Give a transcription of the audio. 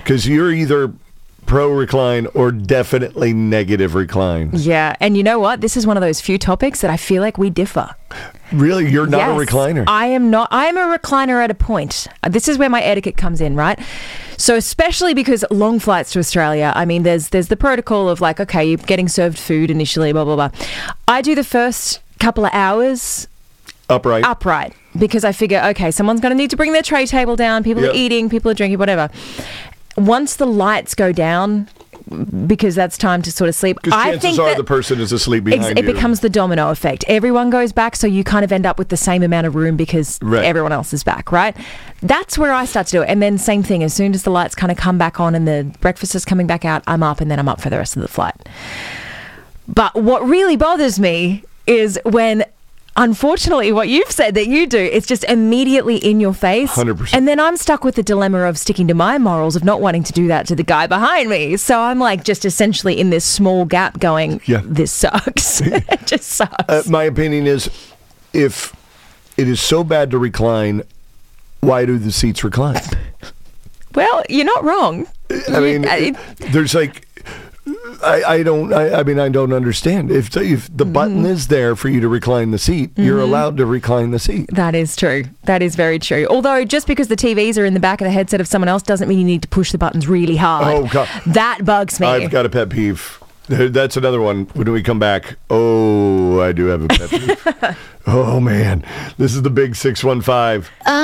Because you're either pro recline or definitely negative recline. Yeah, and you know what? This is one of those few topics that I feel like we differ. Really? You're not Yes, a recliner? I am not. I am a recliner at a point. This is where my etiquette comes in, right? So especially because long flights to Australia, I mean, there's the protocol of like, okay, you're getting served food initially, blah, blah, blah. I do the first couple of hours upright because I figure, okay, someone's going to need to bring their tray table down. People are eating, people are drinking, whatever. Once the lights go down, because that's time to sort of sleep. Because chances are the person is asleep behind you. It becomes the domino effect. Everyone goes back, so you kind of end up with the same amount of room because everyone else is back, right? That's where I start to do it. And then same thing, as soon as the lights kind of come back on and the breakfast is coming back out, I'm up, and then I'm up for the rest of the flight. But what really bothers me is when, unfortunately, what you've said that you do, it's just immediately in your face. 100%. And then I'm stuck with the dilemma of sticking to my morals of not wanting to do that to the guy behind me. So I'm like just essentially in this small gap going, this sucks. It just sucks. My opinion is, if it is so bad to recline, why do the seats recline? Well, you're not wrong. I mean, there's like... I don't understand. If the button is there for you to recline the seat, you're allowed to recline the seat. That is true. That is very true. Although just because the TVs are in the back of the headset of someone else doesn't mean you need to push the buttons really hard. Oh, God. That bugs me. I've got a pet peeve. That's another one. When we come back, I do have a pet peeve. Oh, man. This is the Big 615.